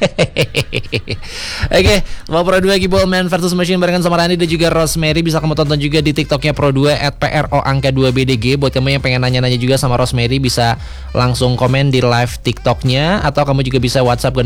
Oke, mau Pro 2 Gibolman versus Machine barengan sama Rani dan juga Rosemary. Bisa kamu tonton juga di TikToknya Pro 2 @PRO_2BDG. Buat kamu yang pengen nanya-nanya juga sama Rosemary, bisa langsung komen di live TikToknya, atau kamu juga bisa WhatsApp ke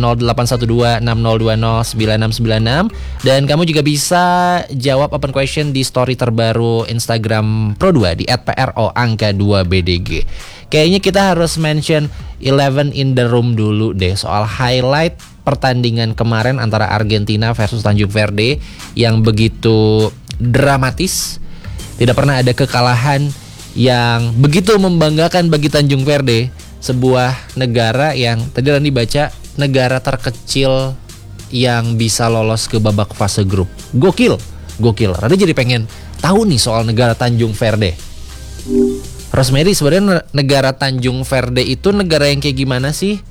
081260209696. Dan kamu juga bisa jawab open question di story terbaru Instagram Pro 2 di @PRO_2BDG. Kayaknya kita harus mention 11 in the room dulu deh soal highlight pertandingan kemarin antara Argentina versus Tanjung Verde yang begitu dramatis. Tidak pernah ada kekalahan yang begitu membanggakan bagi Tanjung Verde, sebuah negara yang tadi Rani baca negara terkecil yang bisa lolos ke babak fase grup. Gokil. Rani jadi pengen tahu nih soal negara Tanjung Verde. Rosemary, sebenarnya negara Tanjung Verde itu negara yang kayak gimana sih?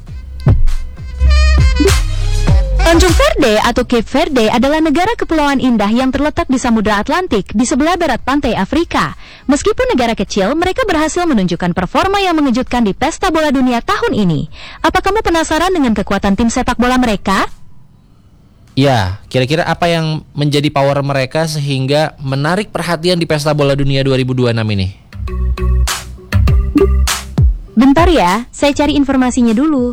Tanjung Verde atau Cape Verde adalah negara kepulauan indah yang terletak di Samudra Atlantik di sebelah barat pantai Afrika. Meskipun negara kecil, mereka berhasil menunjukkan performa yang mengejutkan di Pesta Bola Dunia tahun ini. Apa kamu penasaran dengan kekuatan tim sepak bola mereka? Ya, kira-kira apa yang menjadi power mereka sehingga menarik perhatian di Pesta Bola Dunia 2026 ini? Bentar ya, saya cari informasinya dulu.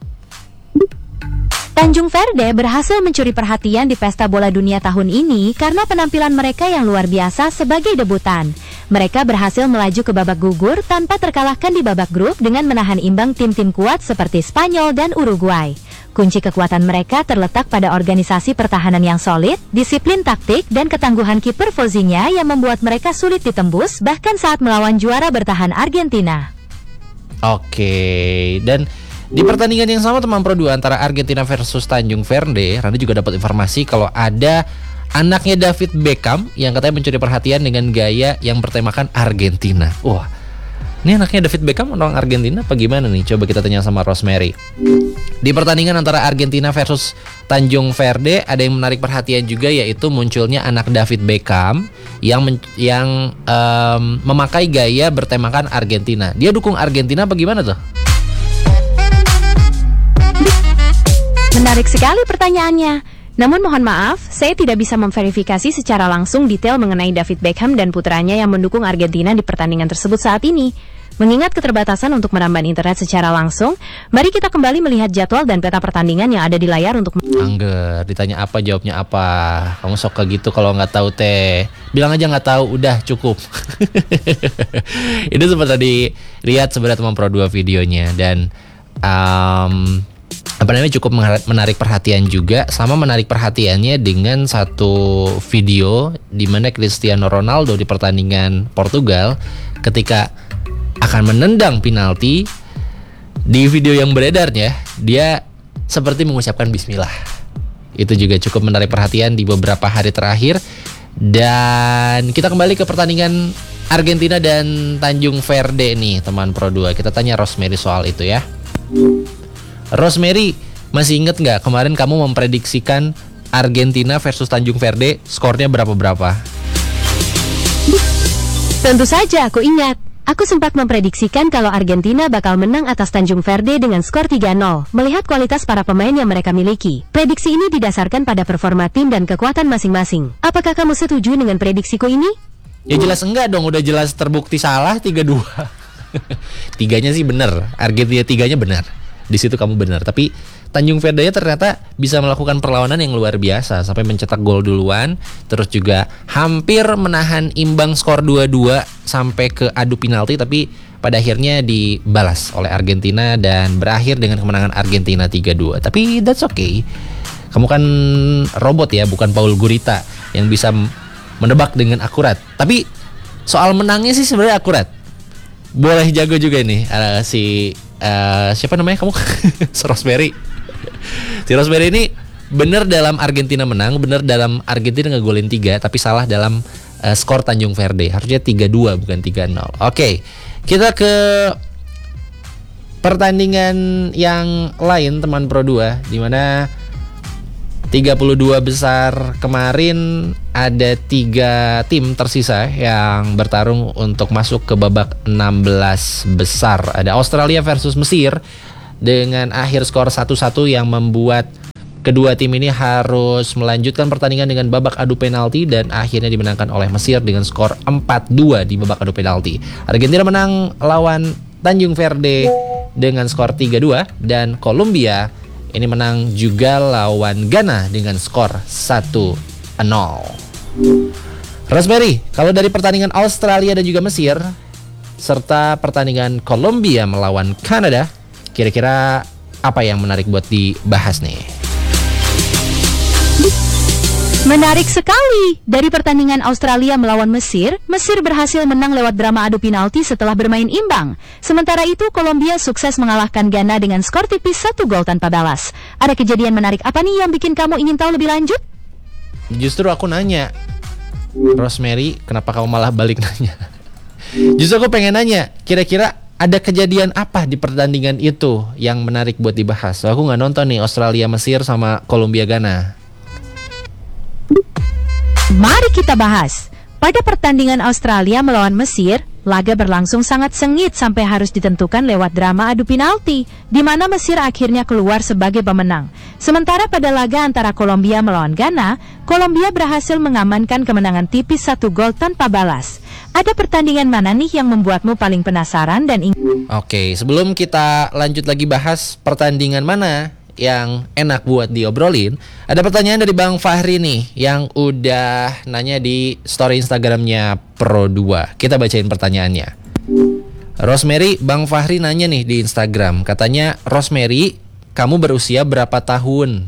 Tanjung Verde berhasil mencuri perhatian di Pesta Bola Dunia tahun ini karena penampilan mereka yang luar biasa sebagai debutan. Mereka berhasil melaju ke babak gugur tanpa terkalahkan di babak grup dengan menahan imbang tim-tim kuat seperti Spanyol dan Uruguay. Kunci kekuatan mereka terletak pada organisasi pertahanan yang solid, disiplin taktik, dan ketangguhan kiper Fozinha yang membuat mereka sulit ditembus bahkan saat melawan juara bertahan Argentina. Oke, dan di pertandingan yang sama teman Pro 2 antara Argentina versus Tanjung Verde, Randa juga dapat informasi kalau ada anaknya David Beckham yang katanya mencuri perhatian dengan gaya yang bertemakan Argentina. Wah, ini anaknya David Beckham orang Argentina apa gimana nih? Coba kita tanya sama Rosemary. Di pertandingan antara Argentina versus Tanjung Verde ada yang menarik perhatian juga, yaitu munculnya anak David Beckham yang memakai gaya bertemakan Argentina. Dia dukung Argentina apa gimana tuh? Menarik sekali pertanyaannya. Namun mohon maaf, saya tidak bisa memverifikasi secara langsung detail mengenai David Beckham dan putranya yang mendukung Argentina di pertandingan tersebut saat ini. Mengingat keterbatasan untuk menambah internet secara langsung, mari kita kembali melihat jadwal dan peta pertandingan yang ada di layar untuk... Angger, ditanya apa jawabnya apa. Kamu sok kayak gitu kalau nggak tahu teh. Bilang aja nggak tahu, udah cukup. Itu sempat tadi lihat sebenarnya teman Pro 2 videonya, dan cukup menarik perhatian juga. Sama menarik perhatiannya dengan satu video di mana Cristiano Ronaldo di pertandingan Portugal ketika akan menendang penalti, di video yang beredarnya dia seperti mengucapkan bismillah. Itu juga cukup menarik perhatian di beberapa hari terakhir. Dan kita kembali ke pertandingan Argentina dan Tanjung Verde nih teman Pro 2. Kita tanya Rosemary soal itu ya. Rosemary, masih inget nggak kemarin kamu memprediksikan Argentina versus Tanjung Verde skornya berapa-berapa? Tentu saja aku ingat. Aku sempat memprediksikan kalau Argentina bakal menang atas Tanjung Verde dengan skor 3-0, melihat kualitas para pemain yang mereka miliki. Prediksi ini didasarkan pada performa tim dan kekuatan masing-masing. Apakah kamu setuju dengan prediksiku ini? Ya jelas enggak dong, udah jelas terbukti salah 3-2. Tiganya sih bener, Argentina tiganya benar. Di situ kamu benar, tapi Tanjung Verde ternyata bisa melakukan perlawanan yang luar biasa sampai mencetak gol duluan, terus juga hampir menahan imbang skor 2-2 sampai ke adu penalti, tapi pada akhirnya dibalas oleh Argentina dan berakhir dengan kemenangan Argentina 3-2. Tapi that's okay. Kamu kan robot ya, bukan Paul Gurita yang bisa menebak dengan akurat. Tapi soal menangnya sih sebenarnya akurat. Boleh jago juga nih siapa namanya kamu? Rosemary. Si Rosemary ini bener dalam Argentina menang, bener dalam Argentina ngegolin 3, tapi salah dalam skor Tanjung Verde. Harusnya 3-2 bukan 3-0. Oke, kita ke pertandingan yang lain teman Pro 2, di mana 32 besar kemarin ada 3 tim tersisa yang bertarung untuk masuk ke babak 16 besar. Ada Australia versus Mesir dengan akhir skor 1-1 yang membuat Kedua tim ini harus melanjutkan pertandingan dengan babak adu penalti dan akhirnya dimenangkan oleh Mesir dengan skor 4-2 di babak adu penalti. Argentina menang lawan Tanjung Verde dengan skor 3-2 dan Kolombia ini menang juga lawan Ghana dengan skor 1-0. Rosemary, kalau dari pertandingan Australia dan juga Mesir serta pertandingan Kolombia melawan Kanada, kira-kira apa yang menarik buat dibahas nih? Menarik sekali. Dari pertandingan Australia melawan Mesir, Mesir berhasil menang lewat drama adu penalti setelah bermain imbang. Sementara itu, Kolombia sukses mengalahkan Ghana dengan skor tipis 1 gol tanpa balas. Ada kejadian menarik apa nih yang bikin kamu ingin tahu lebih lanjut? Justru aku nanya, Rosemary, kenapa kamu malah balik nanya? Justru aku pengen nanya, kira-kira ada kejadian apa di pertandingan itu yang menarik buat dibahas? So, aku nggak nonton nih Australia Mesir sama Kolombia Ghana. Mari kita bahas. Pada pertandingan Australia melawan Mesir, laga berlangsung sangat sengit sampai harus ditentukan lewat drama adu penalti, di mana Mesir akhirnya keluar sebagai pemenang. Sementara pada laga antara Kolombia melawan Ghana, Kolombia berhasil mengamankan kemenangan tipis 1 gol tanpa balas. Ada pertandingan mana nih yang membuatmu paling penasaran dan ingin... Oke, sebelum kita lanjut lagi bahas pertandingan mana yang enak buat diobrolin, ada pertanyaan dari Bang Fahri nih yang udah nanya di story Instagramnya Pro2. Kita bacain pertanyaannya. Rosemary, Bang Fahri nanya nih di Instagram. Katanya, Rosemary, kamu berusia berapa tahun?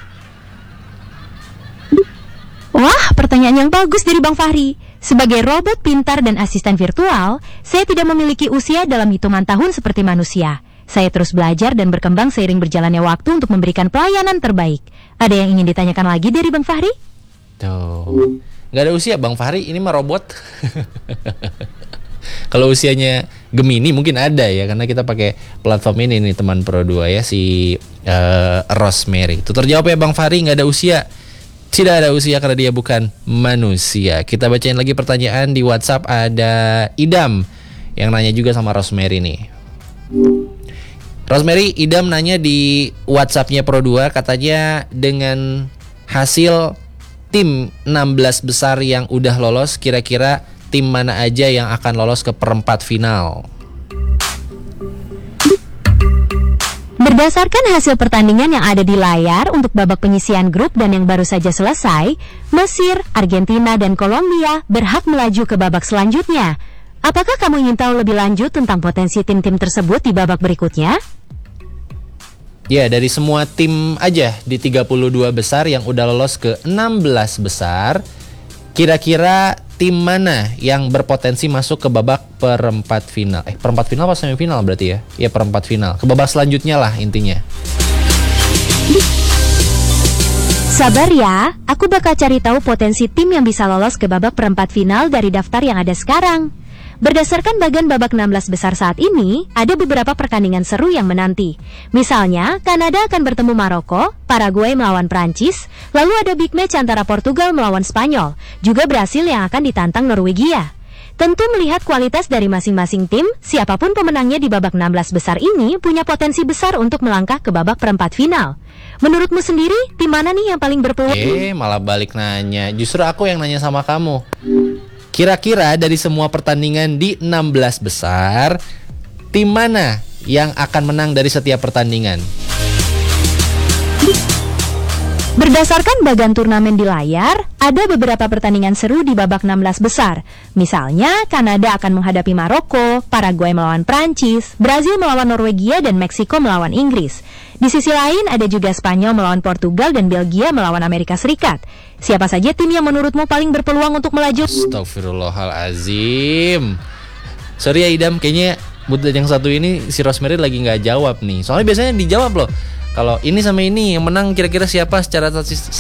Wah, pertanyaan yang bagus dari Bang Fahri. Sebagai robot pintar dan asisten virtual, saya tidak memiliki usia dalam hitungan tahun seperti manusia. Saya terus belajar dan berkembang seiring berjalannya waktu untuk memberikan pelayanan terbaik. Ada yang ingin ditanyakan lagi dari Bang Fahri? Tuh, nggak ada usia Bang Fahri, ini mah robot. Kalau usianya Gemini mungkin ada ya, karena kita pakai platform ini nih teman Pro2 ya, si Rosemary. Itu terjawab ya Bang Fahri, nggak ada usia. Tidak ada usia karena dia bukan manusia. Kita bacain lagi pertanyaan di WhatsApp. Ada Idam yang nanya juga sama Rosemary nih. Rosemary, Idam nanya di WhatsAppnya Pro2, katanya dengan hasil tim 16 besar yang udah lolos, kira-kira tim mana aja yang akan lolos ke perempat final? Berdasarkan hasil pertandingan yang ada di layar untuk babak penyisihan grup dan yang baru saja selesai, Mesir, Argentina, dan Kolombia berhak melaju ke babak selanjutnya. Apakah kamu ingin tahu lebih lanjut tentang potensi tim-tim tersebut di babak berikutnya? Ya, dari semua tim aja di 32 besar yang udah lolos ke 16 besar, kira-kira tim mana yang berpotensi masuk ke babak perempat final? Perempat final apa semifinal berarti ya? Ya, perempat final. Ke babak selanjutnya lah intinya. Sabar ya, aku bakal cari tahu potensi tim yang bisa lolos ke babak perempat final dari daftar yang ada sekarang. Berdasarkan bagan babak 16 besar saat ini, ada beberapa pertandingan seru yang menanti. Misalnya, Kanada akan bertemu Maroko, Paraguay melawan Prancis, lalu ada big match antara Portugal melawan Spanyol, juga Brasil yang akan ditantang Norwegia. Tentu melihat kualitas dari masing-masing tim, siapapun pemenangnya di babak 16 besar ini punya potensi besar untuk melangkah ke babak perempat final. Menurutmu sendiri, tim mana nih yang paling berpeluang? Malah balik nanya. Justru aku yang nanya sama kamu. Kira-kira dari semua pertandingan di 16 besar, tim mana yang akan menang dari setiap pertandingan? Berdasarkan bagan turnamen di layar, ada beberapa pertandingan seru di babak 16 besar. Misalnya, Kanada akan menghadapi Maroko, Paraguay melawan Prancis, Brazil melawan Norwegia, dan Meksiko melawan Inggris. Di sisi lain, ada juga Spanyol melawan Portugal dan Belgia melawan Amerika Serikat. Siapa saja tim yang menurutmu paling berpeluang untuk melaju? Astagfirullahalazim. Sorry ya Idam, kayaknya buat yang satu ini si Rosemary lagi nggak jawab nih. Soalnya biasanya dijawab loh. Kalau ini sama ini yang menang kira-kira siapa secara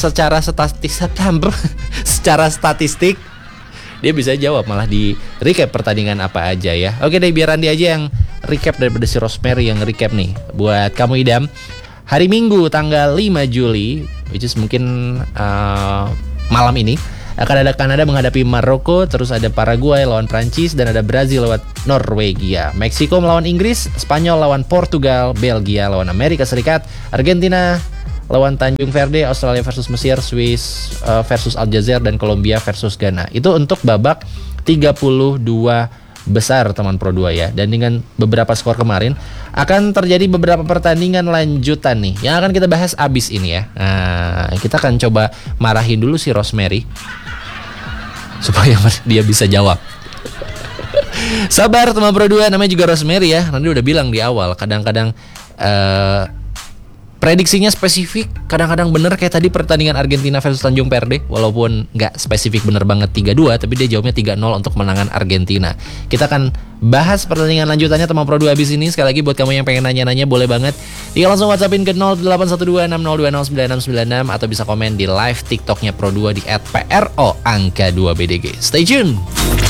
statistik dia bisa jawab, malah di recap pertandingan apa aja ya. Oke deh, biar Andi aja yang recap daripada si Rosemary yang recap nih. Buat kamu Idam, hari Minggu tanggal 5 Juli, which is mungkin malam ini, akan ada Kanada menghadapi Maroko, terus ada Paraguay lawan Prancis, dan ada Brazil lawan Norwegia. Meksiko melawan Inggris, Spanyol lawan Portugal, Belgia lawan Amerika Serikat, Argentina lawan Tanjung Verde, Australia versus Mesir, Swiss versus Aljazair, dan Kolombia versus Ghana. Itu untuk babak 32 besar teman Pro 2 ya. Dan dengan beberapa skor kemarin akan terjadi beberapa pertandingan lanjutan nih yang akan kita bahas abis ini ya. Nah, kita akan coba marahin dulu si Rosemary supaya dia bisa jawab. Sabar teman Pro 2, namanya juga Rosemary ya. Nanti udah bilang di awal, kadang-kadang prediksinya spesifik, kadang-kadang bener kayak tadi pertandingan Argentina versus Tanjung Verde. Walaupun nggak spesifik bener banget 3-2, tapi dia jawabnya 3-0 untuk kemenangan Argentina. Kita akan bahas pertandingan lanjutannya teman Pro 2 abis ini. Sekali lagi buat kamu yang pengen nanya-nanya, boleh banget tinggal langsung WhatsAppin ke 081260209696 atau bisa komen di live TikToknya Pro 2 di @pro_2bdg. Stay tune.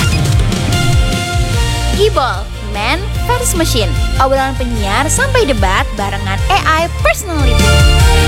Gibol, Man vs Machine. Obrolan penyiar sampai debat barengan AI Personality.